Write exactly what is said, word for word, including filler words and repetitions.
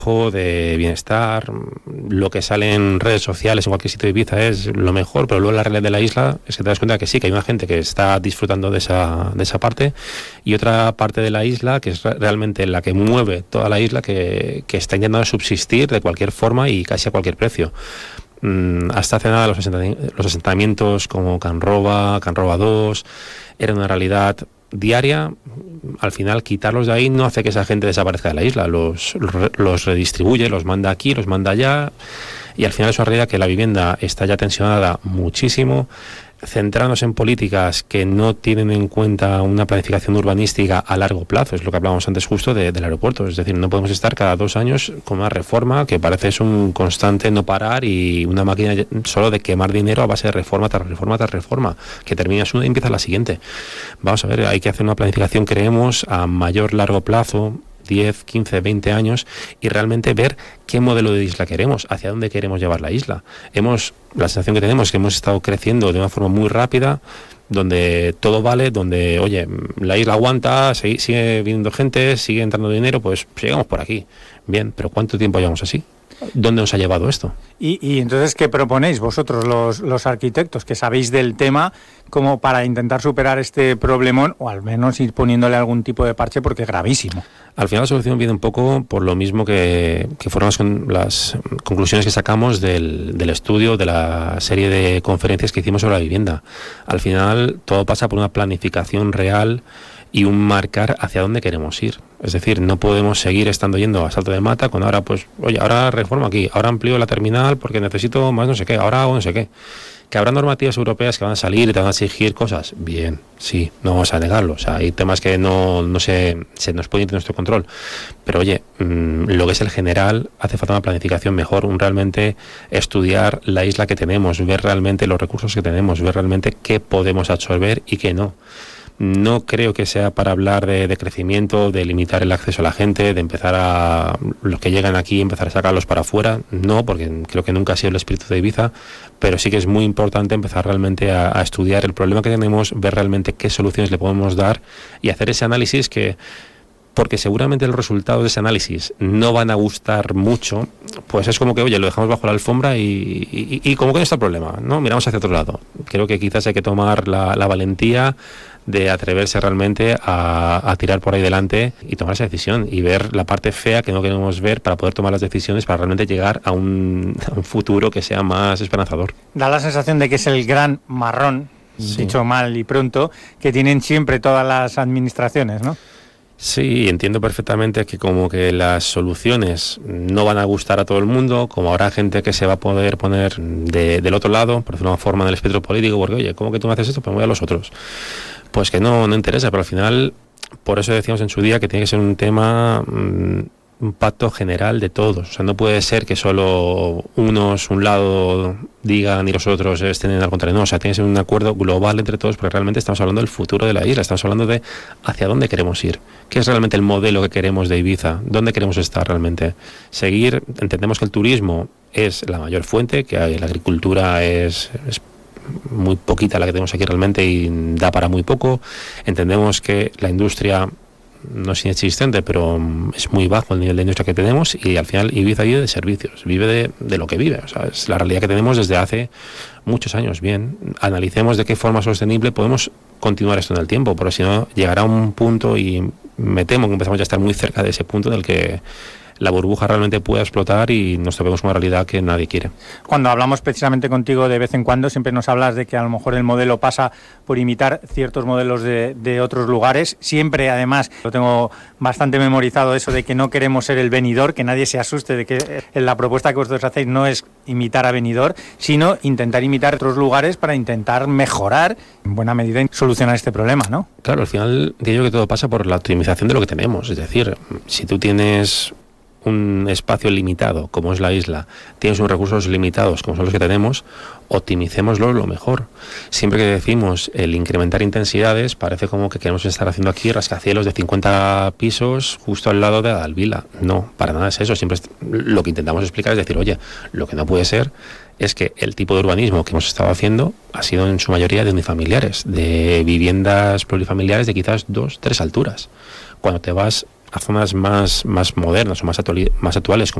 de bienestar, lo que sale en redes sociales en cualquier sitio de Ibiza es lo mejor, pero luego la realidad de la isla es que te das cuenta que sí, que hay una gente que está disfrutando de esa, de esa parte, y otra parte de la isla que es realmente la que mueve toda la isla, que, que está intentando subsistir de cualquier forma y casi a cualquier precio. Hasta hace nada los, asentamientos, los asentamientos como Can Roba, Can Roba dos, eran una realidad diaria. Al final quitarlos de ahí no hace que esa gente desaparezca de la isla, los, los redistribuye, los manda aquí, los manda allá, y al final es una realidad que la vivienda está ya tensionada muchísimo, centrándose en políticas que no tienen en cuenta una planificación urbanística a largo plazo. Es lo que hablábamos antes justo de, del aeropuerto. Es decir, no podemos estar cada dos años con una reforma que parece es un constante no parar y una máquina solo de quemar dinero a base de reforma tras reforma tras reforma, que terminas una y empieza la siguiente. Vamos a ver, hay que hacer una planificación, creemos, a mayor largo plazo, diez, quince, veinte años, y realmente ver qué modelo de isla queremos, hacia dónde queremos llevar la isla. Hemos, la sensación que tenemos es que hemos estado creciendo de una forma muy rápida, donde todo vale, donde, oye, la isla aguanta, sigue, sigue viniendo gente, sigue entrando dinero, pues llegamos por aquí. Bien, pero ¿cuánto tiempo llevamos así? ¿Dónde nos ha llevado esto? Y, y entonces, ¿qué proponéis vosotros, los, los arquitectos, que sabéis del tema, como para intentar superar este problemón, o al menos ir poniéndole algún tipo de parche, porque es gravísimo? Al final la solución viene un poco por lo mismo que, que fueron las, las conclusiones que sacamos del, del estudio, de la serie de conferencias que hicimos sobre la vivienda. Al final todo pasa por una planificación real y un marcar hacia dónde queremos ir. Es decir, no podemos seguir estando yendo a salto de mata cuando ahora, pues, oye, ahora reformo aquí, ahora amplío la terminal porque necesito más no sé qué, ahora hago no sé qué. ¿Que habrá normativas europeas que van a salir y te van a exigir cosas? Bien, sí, no vamos a negarlo. O sea, hay temas que no, no se, se nos pueden ir de nuestro control. Pero oye, mmm, lo que es el general, hace falta una planificación mejor, un realmente estudiar la isla que tenemos, ver realmente los recursos que tenemos, ver realmente qué podemos absorber y qué no. No creo que sea para hablar de, de crecimiento, de limitar el acceso a la gente, de empezar a los que llegan aquí, empezar a sacarlos para afuera. No, porque creo que nunca ha sido el espíritu de Ibiza, pero sí que es muy importante empezar realmente a, a estudiar el problema que tenemos, ver realmente qué soluciones le podemos dar y hacer ese análisis que, porque seguramente los resultados de ese análisis no van a gustar mucho, pues es como que, oye, lo dejamos bajo la alfombra y, y, y como que no está el problema, ¿no? Miramos hacia otro lado. Creo que quizás hay que tomar la, la valentía de atreverse realmente a, a tirar por ahí delante y tomar esa decisión y ver la parte fea que no queremos ver para poder tomar las decisiones para realmente llegar a un, a un futuro que sea más esperanzador. Da la sensación de que es el gran marrón, sí, dicho mal y pronto, que tienen siempre todas las administraciones, ¿no? Sí, entiendo perfectamente que como que las soluciones no van a gustar a todo el mundo, como habrá gente que se va a poder poner de, del otro lado, por decirlo de una forma, del espectro político, porque oye, ¿cómo que tú no haces esto? Pues voy a los otros. Pues que no, no interesa, pero al final, por eso decíamos en su día que tiene que ser un tema, mmm, un pacto general de todos. O sea, no puede ser que solo unos, un lado, digan y los otros estén al contrario. No, o sea, tiene que ser un acuerdo global entre todos, porque realmente estamos hablando del futuro de la isla, estamos hablando de hacia dónde queremos ir, qué es realmente el modelo que queremos de Ibiza, dónde queremos estar realmente. Seguir, entendemos que el turismo es la mayor fuente, que hay, la agricultura es, es muy poquita la que tenemos aquí realmente y da para muy poco. Entendemos que la industria no es inexistente, pero es muy bajo el nivel de industria que tenemos y al final Ibiza vive de servicios, vive de, de lo que vive. O sea, es la realidad que tenemos desde hace muchos años. Bien, analicemos de qué forma sostenible podemos continuar esto en el tiempo, porque si no llegará un punto y me temo que empezamos ya a estar muy cerca de ese punto en el que la burbuja realmente pueda explotar y nos topemos con una realidad que nadie quiere. Cuando hablamos precisamente contigo de vez en cuando, siempre nos hablas de que a lo mejor el modelo pasa por imitar ciertos modelos de, de otros lugares. Siempre, además, lo tengo bastante memorizado, eso de que no queremos ser el Benidorm, que nadie se asuste de que la propuesta que vosotros hacéis no es imitar a Benidorm, sino intentar imitar otros lugares para intentar mejorar, en buena medida, solucionar este problema, ¿no? Claro, al final digo que todo pasa por la optimización de lo que tenemos. Es decir, si tú tienes un espacio limitado, como es la isla, tienes unos recursos limitados, como son los que tenemos, optimicémoslo lo mejor. Siempre que decimos el incrementar intensidades, parece como que queremos estar haciendo aquí rascacielos de cincuenta pisos justo al lado de Alvila. No, para nada es eso. Siempre es, lo que intentamos explicar es decir, oye, lo que no puede ser es que el tipo de urbanismo que hemos estado haciendo ha sido en su mayoría de unifamiliares, de viviendas plurifamiliares de quizás dos, tres alturas. Cuando te vas a zonas más, más modernas o más, actuali- más actuales, como